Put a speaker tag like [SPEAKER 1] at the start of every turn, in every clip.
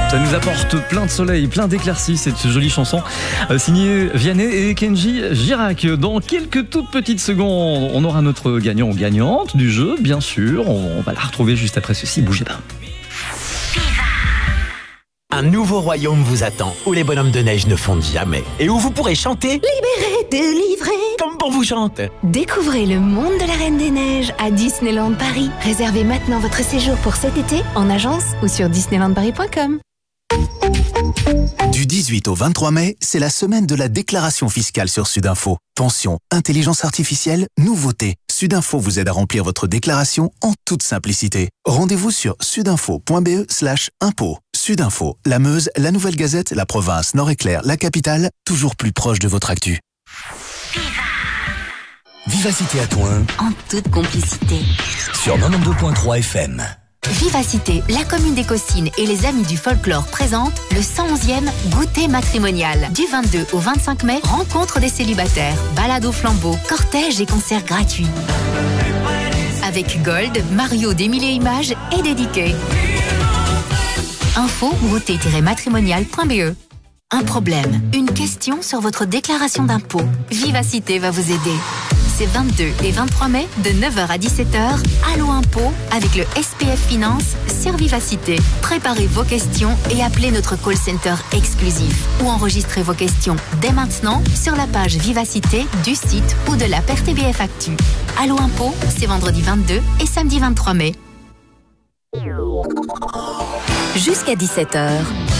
[SPEAKER 1] Ça nous apporte plein de soleil, plein d'éclaircies, cette jolie chanson signée Vianney et Kenji Girac. Dans quelques toutes petites secondes, on aura notre gagnant ou gagnante du jeu, bien sûr. On va la retrouver juste après ceci, bougez pas.
[SPEAKER 2] Un nouveau royaume vous attend, où les bonhommes de neige ne fondent jamais, et où vous pourrez chanter
[SPEAKER 3] Libéré, délivré.
[SPEAKER 2] comme bon vous chante.
[SPEAKER 3] Découvrez le monde de la Reine des Neiges à Disneyland Paris. Réservez maintenant votre séjour pour cet été en agence ou sur disneylandparis.com.
[SPEAKER 4] Du 18 au 23 mai, c'est la semaine de la déclaration fiscale sur Sudinfo. Pension, intelligence artificielle, nouveauté. Sudinfo vous aide à remplir votre déclaration en toute simplicité. Rendez-vous sur sudinfo.be/impôt. Sudinfo, la Meuse, la Nouvelle Gazette, la province, Nord-Éclair, la capitale, toujours plus proche de votre actu.
[SPEAKER 5] Vivacité à Toin
[SPEAKER 6] En toute complicité.
[SPEAKER 5] sur 92.3 FM.
[SPEAKER 6] Vivacité, la commune des Cossines et les amis du folklore présentent le 111e goûter matrimonial. Du 22 au 25 mai, rencontre des célibataires, balade au flambeau, cortège et concerts gratuits. Avec Gold, Mario des Mille et Images et Dédiqué. Info goûter-matrimonial.be. Un problème, une question sur votre déclaration d'impôt. Vivacité va vous aider. C'est 22 et 23 mai, de 9h à 17h, Allo Impôt, avec le SPF Finance sur Vivacité. Préparez vos questions et appelez notre call center exclusif. Ou enregistrez vos questions dès maintenant sur la page Vivacité du site ou de l'app RTBF Actu. Allo Impôt, c'est vendredi 22 et samedi 23 mai. Jusqu'à 17h.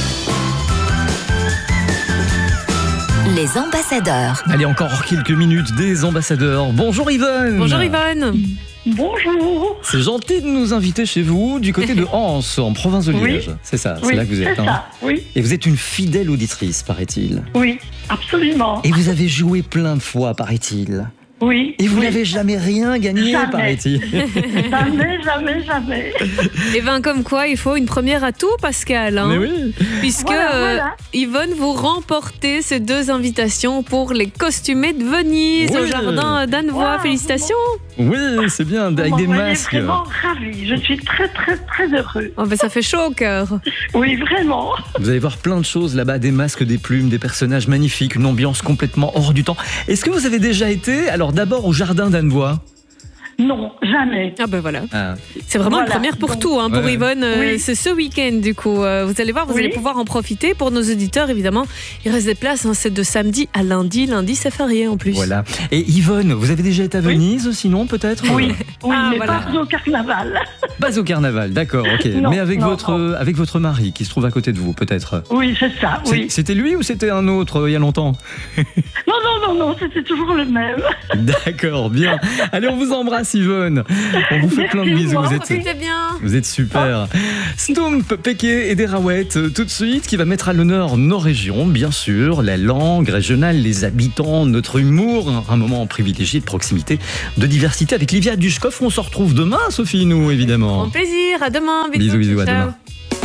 [SPEAKER 6] Les ambassadeurs.
[SPEAKER 1] Allez, encore quelques minutes des ambassadeurs. Bonjour Yvonne.
[SPEAKER 7] Bonjour Yvonne.
[SPEAKER 8] Bonjour.
[SPEAKER 1] C'est gentil de nous inviter chez vous, du côté de Anse, en province de Liège.
[SPEAKER 8] Oui.
[SPEAKER 1] C'est ça, c'est
[SPEAKER 8] Oui,
[SPEAKER 1] là que vous êtes.
[SPEAKER 8] c'est ça, oui.
[SPEAKER 1] Et vous êtes une fidèle auditrice, paraît-il.
[SPEAKER 8] Oui, absolument.
[SPEAKER 1] Et vous avez joué plein de fois, paraît-il.
[SPEAKER 8] Oui.
[SPEAKER 1] Et vous
[SPEAKER 8] oui.
[SPEAKER 1] n'avez jamais rien gagné,
[SPEAKER 8] Jamais.
[SPEAKER 1] paraît-il.
[SPEAKER 8] Jamais.
[SPEAKER 7] Et bien comme quoi, il faut une première à tout, Pascal. Hein,
[SPEAKER 1] Mais oui.
[SPEAKER 7] puisque
[SPEAKER 8] Voilà.
[SPEAKER 7] Yvonne, vous remportez ces 2 invitations pour les costumés de Venise
[SPEAKER 1] Oui.
[SPEAKER 7] au jardin d'Annevoie.
[SPEAKER 8] Wow.
[SPEAKER 7] Félicitations.
[SPEAKER 1] Oui, c'est bien, avec des masques.
[SPEAKER 8] Je suis vraiment ravie. Je suis très heureux.
[SPEAKER 7] Oh, ben, ça fait chaud au cœur.
[SPEAKER 8] Oui, vraiment.
[SPEAKER 1] Vous allez voir plein de choses là-bas, des masques, des plumes, des personnages magnifiques, une ambiance complètement hors du temps. Est-ce que vous avez déjà été, alors d'abord au jardin d'Annevoie?
[SPEAKER 8] Non, jamais.
[SPEAKER 7] Ah ben voilà.
[SPEAKER 1] Ah.
[SPEAKER 7] C'est vraiment
[SPEAKER 8] Voilà.
[SPEAKER 7] une première pour
[SPEAKER 8] Donc,
[SPEAKER 7] tout, hein, pour
[SPEAKER 1] ouais.
[SPEAKER 7] Yvonne.
[SPEAKER 8] Oui.
[SPEAKER 7] C'est ce week-end du coup. Vous allez voir, vous
[SPEAKER 8] Oui.
[SPEAKER 7] allez pouvoir en profiter. Pour nos auditeurs, évidemment, il reste des places. Hein, c'est de samedi à lundi. Lundi, c'est férié en plus.
[SPEAKER 1] Voilà. Et Yvonne, vous avez déjà été à
[SPEAKER 8] Oui.
[SPEAKER 1] Venise, sinon peut-être?
[SPEAKER 8] Oui,
[SPEAKER 7] Ah,
[SPEAKER 8] mais
[SPEAKER 7] voilà.
[SPEAKER 8] pas au carnaval.
[SPEAKER 1] Pas au carnaval, d'accord, ok.
[SPEAKER 8] Non,
[SPEAKER 1] Mais avec
[SPEAKER 8] non,
[SPEAKER 1] avec votre mari qui se trouve à côté de vous, peut-être.
[SPEAKER 8] Oui, c'est ça, oui.
[SPEAKER 1] C'était lui ou c'était un autre il y a longtemps?
[SPEAKER 8] Non, c'était toujours le même.
[SPEAKER 1] D'accord, bien. Allez, on vous embrasse, Yvonne. On vous fait
[SPEAKER 8] Merci,
[SPEAKER 1] plein de bisous.
[SPEAKER 8] moi.
[SPEAKER 7] Profitez bien.
[SPEAKER 1] Vous êtes super. Stomp, Péké et des Raouettes, tout de suite, qui va mettre à l'honneur nos régions, bien sûr, la langue régionale, les habitants, notre humour, un moment privilégié de proximité, de diversité avec Livia Dushkov. On se retrouve demain, Sophie, nous, évidemment.
[SPEAKER 7] Bon plaisir. À demain.
[SPEAKER 1] Bisous, à
[SPEAKER 7] Ciao.
[SPEAKER 1] demain.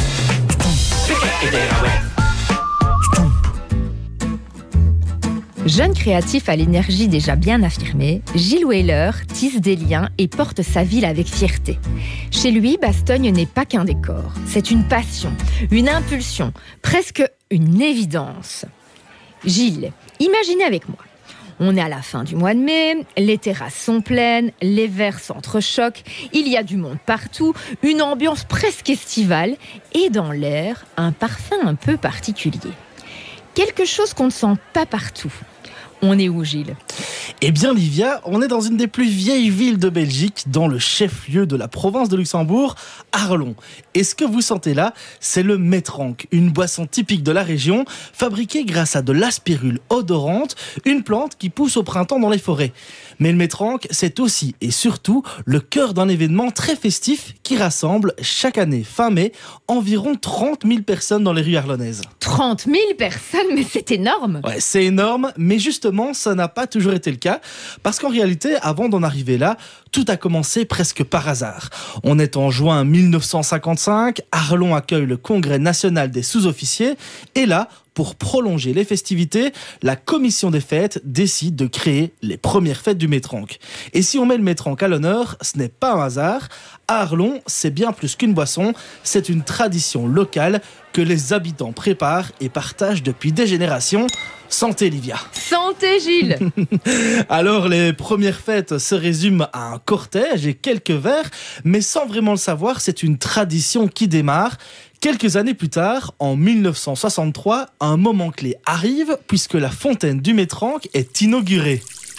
[SPEAKER 9] Jeune créatif à l'énergie déjà bien affirmée, Gilles Wheeler tisse des liens et porte sa ville avec fierté. Chez lui, Bastogne n'est pas qu'un décor, c'est une passion, une impulsion, presque une évidence. Gilles, imaginez avec moi. On est à la fin du mois de mai, les terrasses sont pleines, les verres s'entrechoquent, il y a du monde partout, une ambiance presque estivale et dans l'air, un parfum un peu particulier. Quelque chose qu'on ne sent pas partout. On est où, Gilles ?
[SPEAKER 10] Eh bien, Livia, on est dans une des plus vieilles villes de Belgique, dans le chef-lieu de la province de Luxembourg, Arlon. Et ce que vous sentez là, c'est le métrank, une boisson typique de la région, fabriquée grâce à de l'aspirule odorante, une plante qui pousse au printemps dans les forêts. Mais le métrank, c'est aussi et surtout le cœur d'un événement très festif qui rassemble chaque année, fin mai, environ 30 000 personnes dans les rues arlonnaises.
[SPEAKER 9] 30 000 personnes, mais c'est énorme.
[SPEAKER 10] Ouais, c'est énorme, mais justement, ça n'a pas toujours été le cas, parce qu'en réalité, avant d'en arriver là, tout a commencé presque par hasard. On est en juin 1955, Arlon accueille le Congrès national des sous-officiers et là, pour prolonger les festivités, la commission des fêtes décide de créer les premières fêtes du Métrank. Et si on met le Métrank à l'honneur, ce n'est pas un hasard. À Arlon, c'est bien plus qu'une boisson, c'est une tradition locale que les habitants préparent et partagent depuis des générations. Santé Livia.
[SPEAKER 9] Santé Gilles.
[SPEAKER 10] Alors les premières fêtes se résument à un cortège et quelques verres, mais sans vraiment le savoir, c'est une tradition qui démarre. Quelques années plus tard, en 1963, un moment clé arrive puisque la fontaine du Métrank est inaugurée.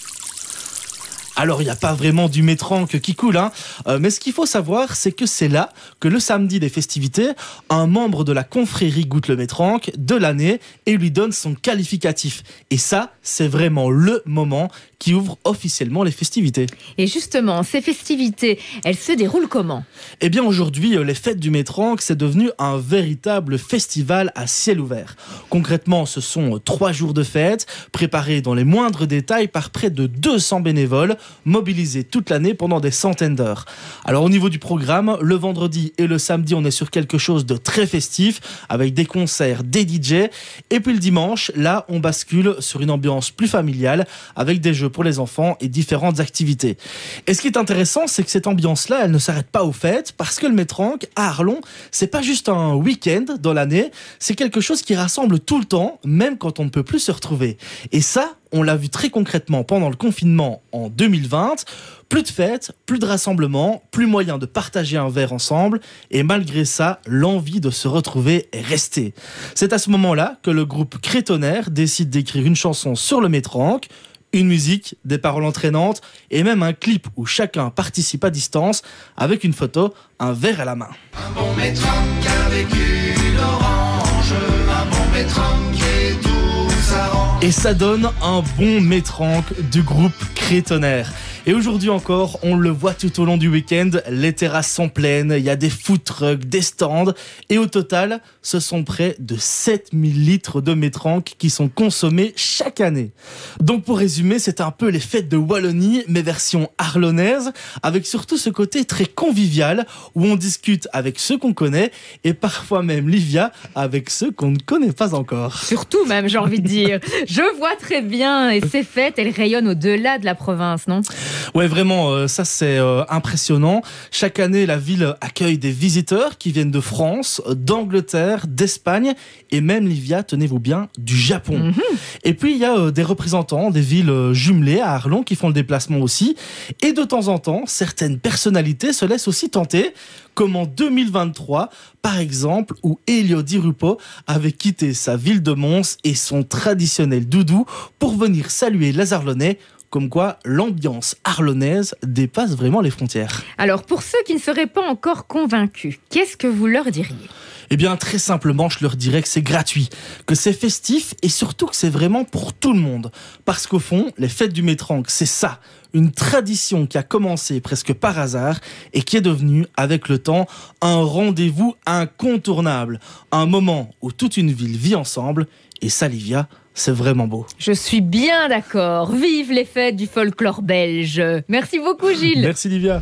[SPEAKER 10] Alors, il n'y a pas vraiment du Métrank qui coule, mais ce qu'il faut savoir, c'est que c'est là que le samedi des festivités, un membre de la confrérie goûte le Métrank de l'année et lui donne son qualificatif. Et ça, c'est vraiment le moment qui ouvre officiellement les festivités.
[SPEAKER 9] Et justement, ces festivités, elles se déroulent comment ?
[SPEAKER 10] Eh bien, aujourd'hui, les fêtes du Métrank, c'est devenu un véritable festival à ciel ouvert. Concrètement, ce sont 3 jours de fête, préparés dans les moindres détails par près de 200 bénévoles, mobilisés toute l'année pendant des centaines d'heures. Alors au niveau du programme, le vendredi et le samedi, on est sur quelque chose de très festif, avec des concerts, des DJ, et puis le dimanche, là, on bascule sur une ambiance plus familiale, avec des jeux pour les enfants et différentes activités. Et ce qui est intéressant, c'est que cette ambiance-là, elle ne s'arrête pas aux fêtes, parce que le Métrank à Arlon, c'est pas juste un week-end dans l'année, c'est quelque chose qui rassemble tout le temps, même quand on ne peut plus se retrouver. Et ça, on l'a vu très concrètement pendant le confinement en 2020. Plus de fêtes, plus de rassemblements, plus moyen de partager un verre ensemble. Et malgré ça, l'envie de se retrouver est restée. C'est à ce moment-là que le groupe Crétonnaire décide d'écrire une chanson sur le Métrank. Une musique, des paroles entraînantes et même un clip où chacun participe à distance avec une photo, un verre à la main.
[SPEAKER 11] Un bon Métrank avec une orange, un bon Métrank et tout s'arrange.
[SPEAKER 10] Et ça donne un bon Métrank du groupe Crétonnaire. Et aujourd'hui encore, on le voit tout au long du week-end, les terrasses sont pleines, il y a des food trucks, des stands, et au total, ce sont près de 7000 litres de Métrank qui sont consommés chaque année. Donc pour résumer, c'est un peu les fêtes de Wallonie, mais version arlonnaise, avec surtout ce côté très convivial, où on discute avec ceux qu'on connaît, et parfois même, Livia, avec ceux qu'on ne connaît pas encore.
[SPEAKER 9] Surtout même, j'ai envie de dire. Je vois très bien, et ces fêtes, elles rayonnent au-delà de la province, non ?
[SPEAKER 10] Ouais, vraiment, ça c'est impressionnant. Chaque année, la ville accueille des visiteurs qui viennent de France, d'Angleterre, d'Espagne et même, Livia, tenez-vous bien, du Japon. Et puis, il y a des représentants des villes jumelées à Arlon qui font le déplacement aussi. Et de temps en temps, certaines personnalités se laissent aussi tenter, comme en 2023, par exemple, où Elio Di Rupo avait quitté sa ville de Mons et son traditionnel doudou pour venir saluer les Arlonnais. Comme quoi, l'ambiance arlonnaise dépasse vraiment les frontières.
[SPEAKER 9] Alors, pour ceux qui ne seraient pas encore convaincus, qu'est-ce que vous leur diriez ?
[SPEAKER 10] Eh bien, très simplement, je leur dirais que c'est gratuit, que c'est festif et surtout que c'est vraiment pour tout le monde. Parce qu'au fond, les fêtes du Métrank, c'est ça, une tradition qui a commencé presque par hasard et qui est devenue, avec le temps, un rendez-vous incontournable. Un moment où toute une ville vit ensemble. Et ça, Livia, c'est vraiment beau.
[SPEAKER 9] Je suis bien d'accord. Vive les fêtes du folklore belge. Merci beaucoup, Gilles.
[SPEAKER 10] Merci, Livia.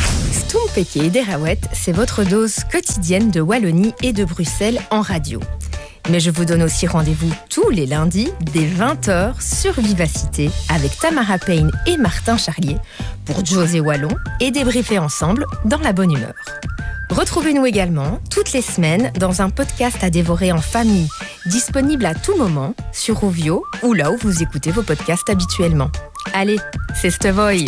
[SPEAKER 3] Stompeke et Derawet, c'est votre dose quotidienne de Wallonie et de Bruxelles en radio. Mais je vous donne aussi rendez-vous tous les lundis dès 20h sur Vivacité avec Tamara Payne et Martin Charlier pour José Wallon et débriefer ensemble dans la bonne humeur. Retrouvez-nous également toutes les semaines dans un podcast à dévorer en famille, disponible à tout moment sur Rovio ou là où vous écoutez vos podcasts habituellement. Allez, c'est Stevoy.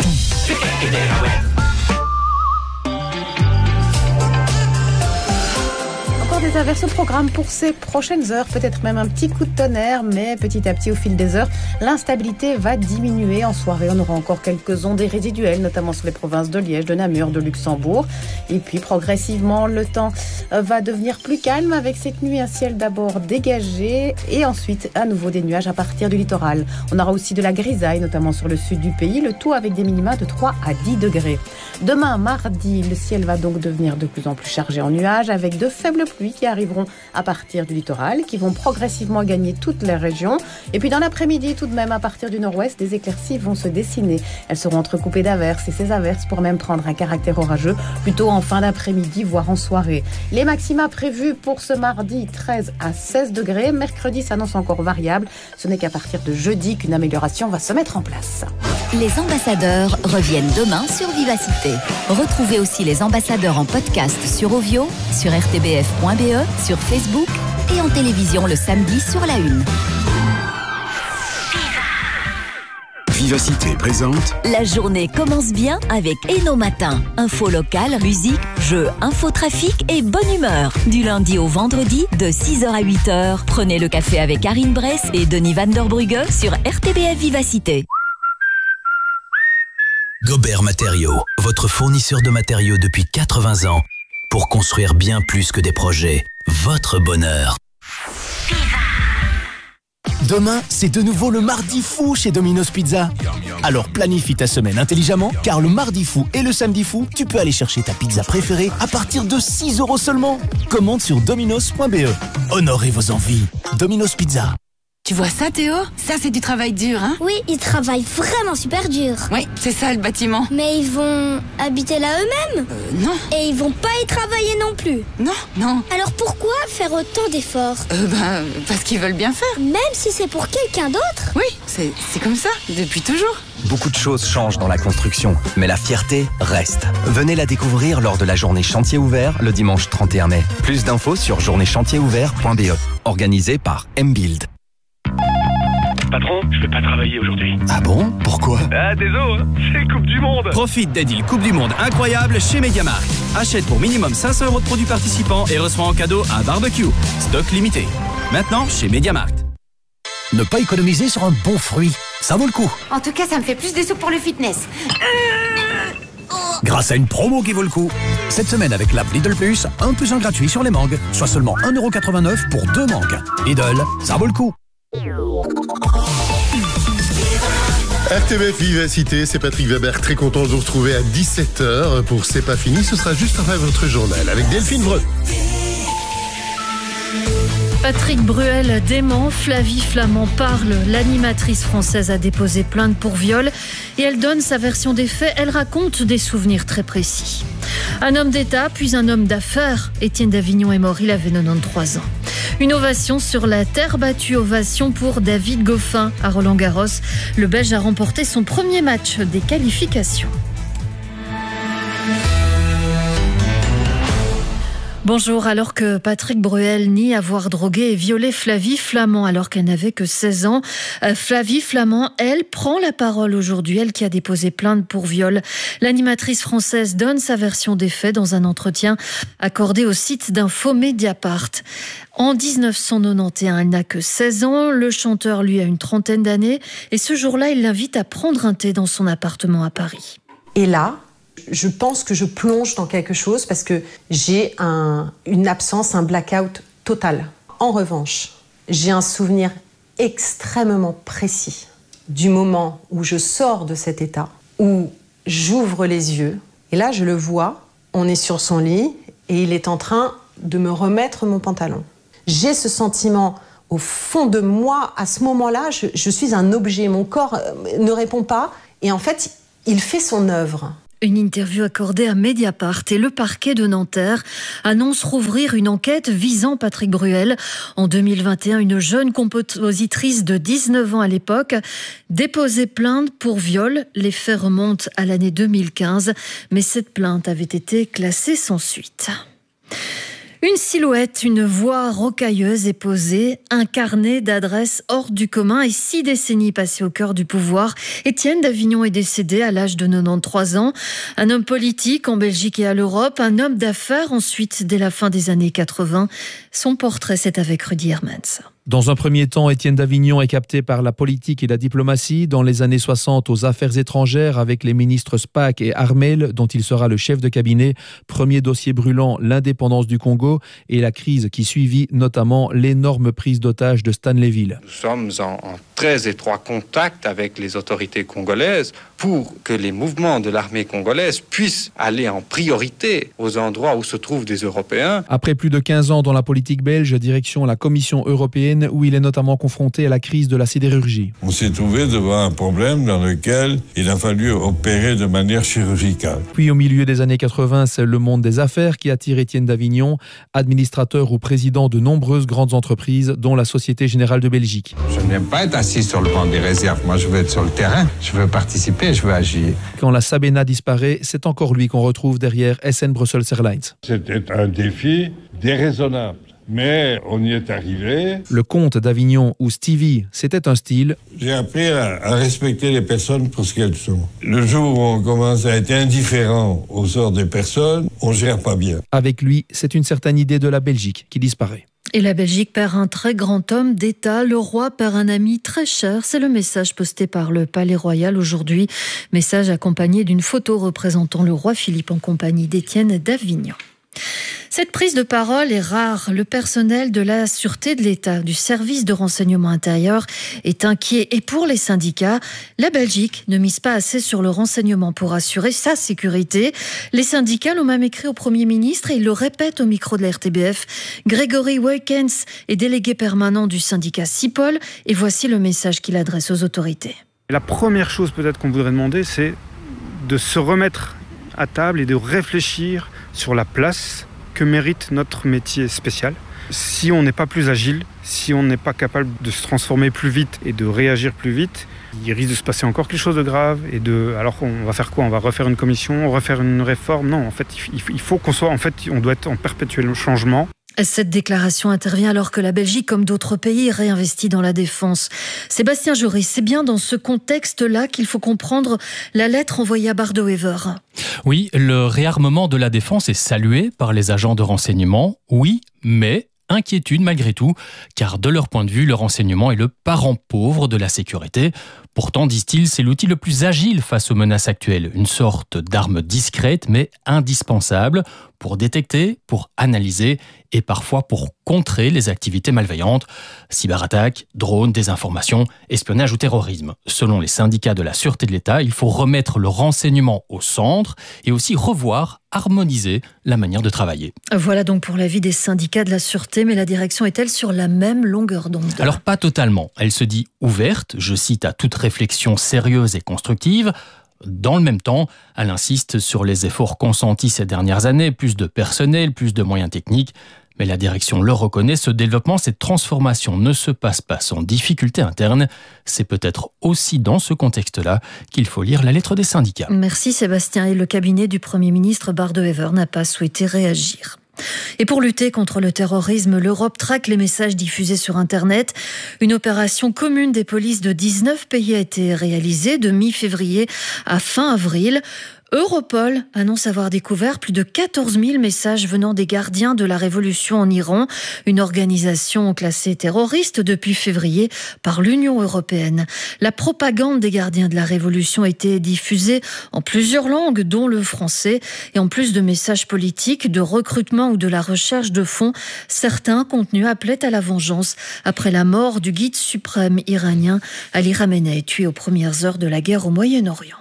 [SPEAKER 12] Des averses au programme pour ces prochaines heures, peut-être même un petit coup de tonnerre, mais petit à petit au fil des heures, l'instabilité va diminuer. En soirée, on aura encore quelques ondées résiduelles, notamment sur les provinces de Liège, de Namur, de Luxembourg. Et puis progressivement, le temps va devenir plus calme avec cette nuit, un ciel d'abord dégagé et ensuite à nouveau des nuages à partir du littoral. On aura aussi de la grisaille, notamment sur le sud du pays, le tout avec des minima de 3 à 10 degrés. Demain, mardi, le ciel va donc devenir de plus en plus chargé en nuages avec de faibles pluies qui arriveront à partir du littoral, qui vont progressivement gagner toutes les régions. Et puis dans l'après-midi, tout de même, à partir du nord-ouest, des éclaircies vont se dessiner. Elles seront entrecoupées d'averses et ces averses pourraient même prendre un caractère orageux plutôt en fin d'après-midi, voire en soirée. Les maxima prévus pour ce mardi, 13 à 16 degrés. Mercredi s'annonce encore variable. Ce n'est qu'à partir de jeudi qu'une amélioration va se mettre en place.
[SPEAKER 6] Les ambassadeurs reviennent demain sur Vivacité. Retrouvez aussi les ambassadeurs en podcast sur Ovio, sur rtbf.be, sur Facebook et en télévision le samedi sur la 1.
[SPEAKER 13] Vivacité présente.
[SPEAKER 6] La journée commence bien avec Eno Matin. Info locale, musique, jeux, infotrafic et bonne humeur. Du lundi au vendredi, de 6h à 8h. Prenez le café avec Karine Bress et Denis Van der Brugge sur RTBF Vivacité.
[SPEAKER 2] Gobert Matériaux, votre fournisseur de matériaux depuis 80 ans pour construire bien plus que des projets. Votre bonheur.
[SPEAKER 4] Demain, c'est de nouveau le mardi fou chez Domino's Pizza. Alors planifie ta semaine intelligemment, car le mardi fou et le samedi fou, tu peux aller chercher ta pizza préférée à partir de 6 € seulement. Commande sur dominos.be. Honorez vos envies. Domino's Pizza.
[SPEAKER 14] Tu vois ça, Théo? Ça, c'est du travail dur, hein?
[SPEAKER 15] Oui, ils travaillent vraiment super dur.
[SPEAKER 14] Oui, c'est ça, le bâtiment.
[SPEAKER 15] Mais ils vont habiter là eux-mêmes?
[SPEAKER 14] Non.
[SPEAKER 15] Et ils vont pas y travailler non plus?
[SPEAKER 14] Non.
[SPEAKER 15] Alors pourquoi faire autant d'efforts?
[SPEAKER 14] Parce qu'ils veulent bien faire.
[SPEAKER 15] Même si c'est pour quelqu'un d'autre?
[SPEAKER 14] Oui, c'est comme ça, depuis toujours.
[SPEAKER 16] Beaucoup de choses changent dans la construction, mais la fierté reste. Venez la découvrir lors de la journée chantier ouvert le dimanche 31 mai. Plus d'infos sur journéechantierouvert.be. Organisé par M-Build.
[SPEAKER 17] Patron, je vais pas travailler aujourd'hui.
[SPEAKER 4] Ah bon? Pourquoi?
[SPEAKER 17] Ah, désolé, c'est Coupe du Monde.
[SPEAKER 18] Profite des deals Coupe du Monde incroyables chez MediaMarkt. Achète pour minimum 500 € de produits participants et reçois en cadeau un barbecue. Stock limité. Maintenant, chez MediaMarkt.
[SPEAKER 4] Ne pas économiser sur un bon fruit, ça vaut le coup.
[SPEAKER 14] En tout cas, ça me fait plus de sous pour le fitness.
[SPEAKER 4] Grâce à une promo qui vaut le coup. Cette semaine avec l'app Lidl Plus, 1 + 1 gratuit sur les mangues, soit seulement 1,89 € pour 2 mangues. Lidl, ça vaut le coup.
[SPEAKER 19] RTBF Vivacité, c'est Patrick Weber, très content de vous retrouver à 17h pour C'est pas fini, ce sera juste après votre journal avec Delphine Vreux.
[SPEAKER 20] Patrick Bruel dément, Flavie Flament parle. L'animatrice française a déposé plainte pour viol et elle donne sa version des faits. Elle raconte des souvenirs très précis. Un homme d'État, puis un homme d'affaires. Étienne Davignon est mort, il avait 93 ans. Une ovation sur la terre battue, ovation pour David Goffin à Roland-Garros. Le Belge a remporté son premier match des qualifications. Bonjour, alors que Patrick Bruel nie avoir drogué et violé Flavie Flament alors qu'elle n'avait que 16 ans, Flavie Flament, elle, prend la parole aujourd'hui, elle qui a déposé plainte pour viol. L'animatrice française donne sa version des faits dans un entretien accordé au site d'info Mediapart. En 1991, elle n'a que 16 ans, le chanteur lui a une trentaine d'années et ce jour-là, il l'invite à prendre un thé dans son appartement à Paris.
[SPEAKER 21] Et là, je pense que je plonge dans quelque chose parce que j'ai une absence, un blackout total. En revanche, j'ai un souvenir extrêmement précis du moment où je sors de cet état, où j'ouvre les yeux. Et là, je le vois, on est sur son lit et il est en train de me remettre mon pantalon. J'ai ce sentiment au fond de moi, à ce moment-là, je suis un objet. Mon corps ne répond pas et en fait, il fait son œuvre.
[SPEAKER 20] Une interview accordée à Mediapart et le parquet de Nanterre annonce rouvrir une enquête visant Patrick Bruel. En 2021, une jeune compositrice de 19 ans à l'époque déposait plainte pour viol. Les faits remontent à l'année 2015, mais cette plainte avait été classée sans suite. Une silhouette, une voix rocailleuse est posée, un carnet d'adresses hors du commun et 6 décennies passées au cœur du pouvoir. Étienne Davignon est décédé à l'âge de 93 ans. Un homme politique en Belgique et à l'Europe, un homme d'affaires ensuite dès la fin des années 80. Son portrait, c'est avec Rudy Hermans.
[SPEAKER 13] Dans un premier temps, Étienne Davignon est capté par la politique et la diplomatie. Dans les années 60, aux affaires étrangères avec les ministres Spaak et Harmel, dont il sera le chef de cabinet. Premier dossier brûlant, l'indépendance du Congo et la crise qui suivit, notamment l'énorme prise d'otages de Stanleyville.
[SPEAKER 22] Nous sommes en très étroit contact avec les autorités congolaises pour que les mouvements de l'armée congolaise puissent aller en priorité aux endroits où se trouvent des Européens.
[SPEAKER 13] Après plus de 15 ans dans la politique belge, direction la Commission européenne, où il est notamment confronté à la crise de la sidérurgie.
[SPEAKER 23] On s'est trouvé devant un problème dans lequel il a fallu opérer de manière chirurgicale.
[SPEAKER 13] Puis au milieu des années 80, c'est le monde des affaires qui attire Étienne Davignon, administrateur ou président de nombreuses grandes entreprises, dont la Société Générale de Belgique.
[SPEAKER 24] Je n'aime pas être assis sur le banc des réserves. Moi, je veux être sur le terrain, je veux participer, je veux agir.
[SPEAKER 13] Quand la Sabena disparaît, c'est encore lui qu'on retrouve derrière SN Brussels Airlines.
[SPEAKER 23] C'était un défi déraisonnable. Mais on y est arrivé.
[SPEAKER 13] Le comte d'Avignon ou Stevie, c'était un style.
[SPEAKER 23] J'ai appris à respecter les personnes pour ce qu'elles sont. Le jour où on commence à être indifférent au sort des personnes, on gère pas bien.
[SPEAKER 13] Avec lui, c'est une certaine idée de la Belgique qui disparaît.
[SPEAKER 20] Et la Belgique perd un très grand homme d'État, le roi perd un ami très cher. C'est le message posté par le Palais Royal aujourd'hui. Message accompagné d'une photo représentant le roi Philippe en compagnie d'Étienne Davignon. Cette prise de parole est rare. Le personnel de la Sûreté de l'État, du service de renseignement intérieur, est inquiet. Et pour les syndicats, la Belgique ne mise pas assez sur le renseignement pour assurer sa sécurité. Les syndicats l'ont même écrit au Premier ministre et ils le répètent au micro de la RTBF. Grégory Weykens est délégué permanent du syndicat CIPOL et voici le message qu'il adresse aux autorités.
[SPEAKER 25] La première chose peut-être qu'on voudrait demander, c'est de se remettre à table et de réfléchir sur la place que mérite notre métier spécial. Si on n'est pas plus agile, si on n'est pas capable de se transformer plus vite et de réagir plus vite, il risque de se passer encore quelque chose de grave. Alors on va faire quoi ? On va refaire une commission, refaire une réforme ? Non, en fait, il faut qu'on soit... En fait, on doit être en perpétuel changement.
[SPEAKER 20] Cette déclaration intervient alors que la Belgique, comme d'autres pays, réinvestit dans la défense. Sébastien Joris, c'est bien dans ce contexte-là qu'il faut comprendre la lettre envoyée à Bardo-Wever.
[SPEAKER 26] Oui, le réarmement de la défense est salué par les agents de renseignement, oui, mais inquiétude malgré tout, car de leur point de vue, le renseignement est le parent pauvre de la sécurité. Pourtant, disent-ils, c'est l'outil le plus agile face aux menaces actuelles, une sorte d'arme discrète mais indispensable pour détecter, pour analyser et parfois pour contrer les activités malveillantes, cyberattaques, drones, désinformation, espionnage ou terrorisme. Selon les syndicats de la Sûreté de l'État, il faut remettre le renseignement au centre et aussi revoir, harmoniser la manière de travailler.
[SPEAKER 20] Voilà donc pour l'avis des syndicats de la Sûreté, mais la direction est-elle sur la même longueur d'onde ?
[SPEAKER 26] Alors pas totalement. Elle se dit ouverte, je cite, à toute réflexion sérieuse et constructive. Dans le même temps, elle insiste sur les efforts consentis ces dernières années, plus de personnel, plus de moyens techniques. Mais la direction le reconnaît, ce développement, cette transformation ne se passe pas sans difficulté interne. C'est peut-être aussi dans ce contexte-là qu'il faut lire la lettre des syndicats.
[SPEAKER 20] Merci Sébastien. Et le cabinet du Premier ministre Bardo-Wever n'a pas souhaité réagir. Et pour lutter contre le terrorisme, l'Europe traque les messages diffusés sur Internet. Une opération commune des polices de 19 pays a été réalisée de mi-février à fin avril. Europol annonce avoir découvert plus de 14 000 messages venant des gardiens de la révolution en Iran, une organisation classée terroriste depuis février par l'Union européenne. La propagande des gardiens de la révolution a été diffusée en plusieurs langues, dont le français. Et en plus de messages politiques, de recrutement ou de la recherche de fonds, certains contenus appelaient à la vengeance après la mort du guide suprême iranien Ali Khamenei, tué aux premières heures de la guerre au Moyen-Orient.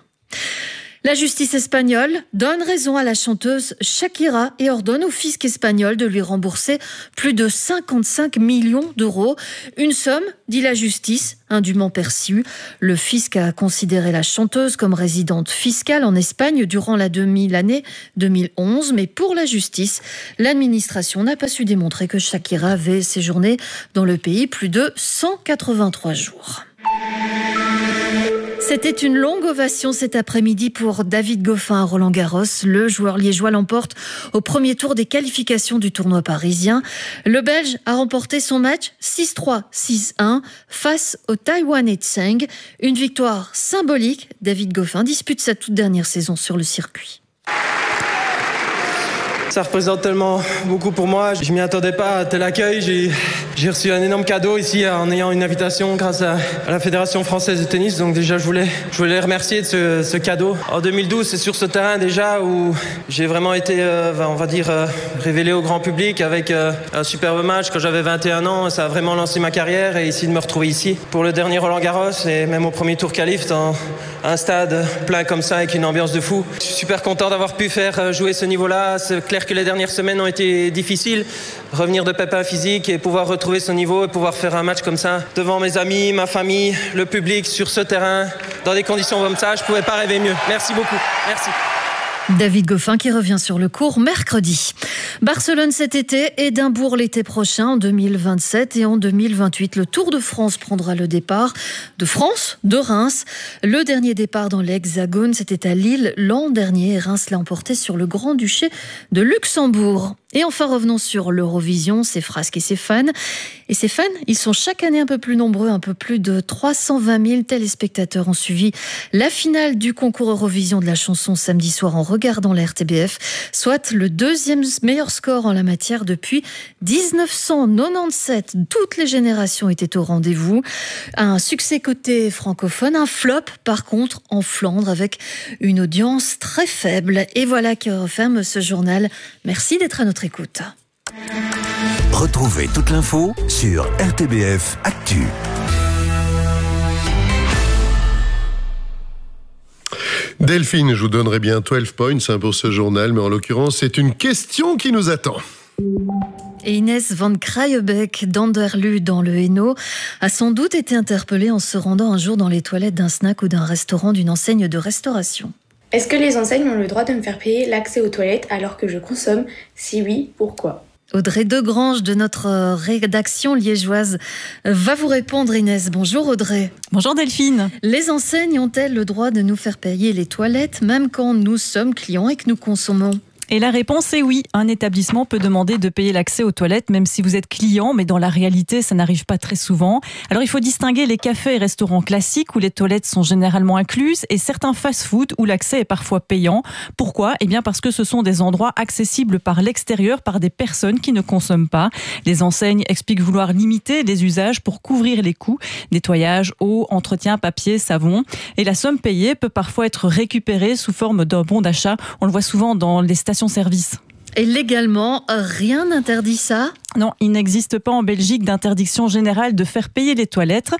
[SPEAKER 20] La justice espagnole donne raison à la chanteuse Shakira et ordonne au fisc espagnol de lui rembourser plus de 55 millions d'euros. Une somme, dit la justice, indûment perçue. Le fisc a considéré la chanteuse comme résidente fiscale en Espagne durant l'année 2011. Mais pour la justice, l'administration n'a pas su démontrer que Shakira avait séjourné dans le pays plus de 183 jours. C'était une longue ovation cet après-midi pour David Goffin à Roland-Garros. Le joueur liégeois l'emporte au premier tour des qualifications du tournoi parisien. Le Belge a remporté son match 6-3, 6-1 face au Taïwanais Tseng. Une victoire symbolique. David Goffin dispute sa toute dernière saison sur le circuit.
[SPEAKER 1] Ça représente tellement beaucoup pour moi. Je m'y attendais pas à tel accueil. J'ai reçu un énorme cadeau ici en ayant une invitation grâce à la Fédération française de tennis. Donc déjà, je voulais les remercier de ce cadeau. En 2012, c'est sur ce terrain déjà où j'ai vraiment été, révélé au grand public avec un superbe match quand j'avais 21 ans. Ça a vraiment lancé ma carrière et ici de me retrouver ici pour le dernier Roland-Garros et même au premier tour qualif dans un stade plein comme ça avec une ambiance de fou. Je suis super content d'avoir pu faire jouer ce niveau-là. C'est clair que les dernières semaines ont été difficiles. Revenir de pépins physiques et pouvoir retrouver ce niveau et pouvoir faire un match comme ça devant mes amis, ma famille, le public, sur ce terrain, dans des conditions comme ça, je ne pouvais pas rêver mieux. Merci beaucoup. Merci.
[SPEAKER 20] David Goffin qui revient sur le court mercredi. Barcelone cet été, Édimbourg l'été prochain, en 2027 et en 2028. Le Tour de France prendra le départ de France, de Reims. Le dernier départ dans l'Hexagone, c'était à Lille l'an dernier. Reims l'a emporté sur le Grand-Duché de Luxembourg. Et enfin, revenons sur l'Eurovision, ses frasques et ses fans. Et ces fans, ils sont chaque année un peu plus nombreux, un peu plus de 320 000 téléspectateurs ont suivi la finale du concours Eurovision de la chanson samedi soir en regardant la RTBF, soit le deuxième meilleur score en la matière depuis 1997. Toutes les générations étaient au rendez-vous. Un succès côté francophone, un flop par contre en Flandre avec une audience très faible. Et voilà qui referme ce journal. Merci d'être à notre écoute.
[SPEAKER 2] Retrouvez toute l'info sur RTBF Actu.
[SPEAKER 19] Delphine, je vous donnerai bien 12 points pour ce journal, mais en l'occurrence, c'est une question qui nous attend.
[SPEAKER 20] Et Inès van Kraaienbeek d'Anderlu dans le Hainaut a sans doute été interpellée en se rendant un jour dans les toilettes d'un snack ou d'un restaurant d'une enseigne de restauration.
[SPEAKER 5] Est-ce que les enseignes ont le droit de me faire payer l'accès aux toilettes alors que je consomme ? Si oui, pourquoi ?
[SPEAKER 20] Audrey Degrange de notre rédaction liégeoise va vous répondre, Inès. Bonjour Audrey.
[SPEAKER 7] Bonjour Delphine.
[SPEAKER 20] Les enseignes ont-elles le droit de nous faire payer les toilettes même quand nous sommes clients et que nous consommons ?
[SPEAKER 7] Et la réponse est oui. Un établissement peut demander de payer l'accès aux toilettes même si vous êtes client, mais dans la réalité, ça n'arrive pas très souvent. Alors il faut distinguer les cafés et restaurants classiques où les toilettes sont généralement incluses et certains fast-food où l'accès est parfois payant. Pourquoi ? Eh bien parce que ce sont des endroits accessibles par l'extérieur par des personnes qui ne consomment pas. Les enseignes expliquent vouloir limiter les usages pour couvrir les coûts. Nettoyage, eau, entretien, papier, savon. Et la somme payée peut parfois être récupérée sous forme d'un bon d'achat. On le voit souvent dans les stations-service.
[SPEAKER 20] Et légalement, rien n'interdit ça ?
[SPEAKER 7] Non, il n'existe pas en Belgique d'interdiction générale de faire payer les toilettes.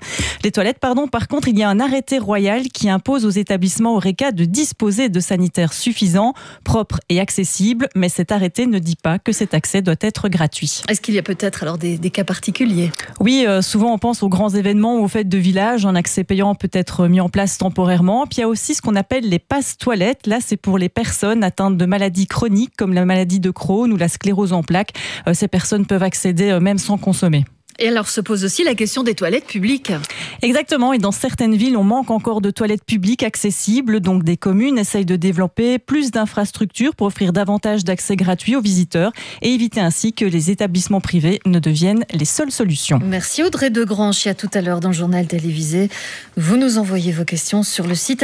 [SPEAKER 7] Par contre, il y a un arrêté royal qui impose aux établissements Horeca de disposer de sanitaires suffisants, propres et accessibles, mais cet arrêté ne dit pas que cet accès doit être gratuit.
[SPEAKER 20] Est-ce qu'il y a peut-être alors des cas particuliers ?
[SPEAKER 7] Oui, souvent on pense aux grands événements ou aux fêtes de village. Un accès payant peut être mis en place temporairement. Puis il y a aussi ce qu'on appelle les passes toilettes. Là, c'est pour les personnes atteintes de maladies chroniques comme la maladie de Crohn ou la sclérose en plaques. Ces personnes peuvent accéder même sans consommer.
[SPEAKER 20] Et alors se pose aussi la question des toilettes publiques.
[SPEAKER 7] Exactement, et dans certaines villes, on manque encore de toilettes publiques accessibles, donc des communes essayent de développer plus d'infrastructures pour offrir davantage d'accès gratuit aux visiteurs et éviter ainsi que les établissements privés ne deviennent les seules solutions.
[SPEAKER 20] Merci Audrey Degrange, à tout à l'heure dans le journal télévisé. Vous nous envoyez vos questions sur le site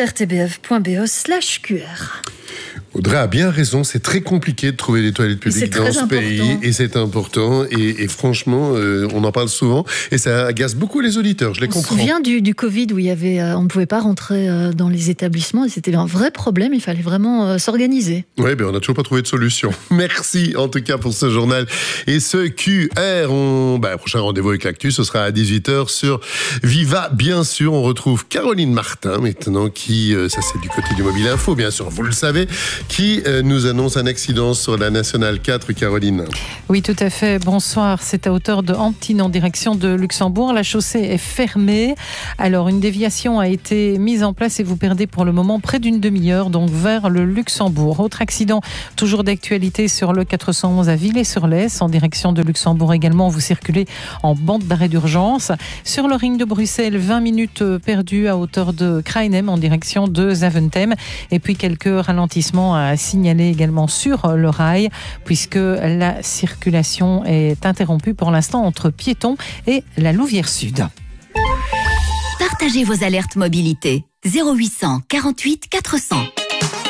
[SPEAKER 20] rtbf.be/QR.
[SPEAKER 19] Audrey a bien raison, c'est très compliqué de trouver des toilettes publiques dans ce pays et c'est important et franchement on en parle souvent et ça agace beaucoup les auditeurs, je les comprends.
[SPEAKER 20] On se souvient du Covid où il y avait, on ne pouvait pas rentrer dans les établissements et c'était un vrai problème, il fallait vraiment s'organiser.
[SPEAKER 19] Oui, on n'a toujours pas trouvé de solution. Merci en tout cas pour ce journal et ce QR. Prochain rendez-vous avec l'actu, ce sera à 18h sur Viva bien sûr. On retrouve Caroline Martin maintenant qui, ça c'est du côté du Mobile Info bien sûr, vous le savez, qui nous annonce un accident sur la Nationale 4, Caroline.
[SPEAKER 8] Oui, tout à fait. Bonsoir. C'est à hauteur de Antibes en direction de Luxembourg. La chaussée est fermée. Alors, une déviation a été mise en place et vous perdez pour le moment près d'une demi-heure, donc vers le Luxembourg. Autre accident, toujours d'actualité sur le 411 à Villers-sur-Lez, en direction de Luxembourg également. Vous circulez en bande d'arrêt d'urgence. Sur le ring de Bruxelles, 20 minutes perdues à hauteur de Krainem en direction de Zaventem. Et puis quelques ralentissements à signaler également sur le rail puisque la circulation est interrompue pour l'instant entre Piéton et la Louvière Sud.
[SPEAKER 6] Partagez vos alertes mobilité 0800 48 400.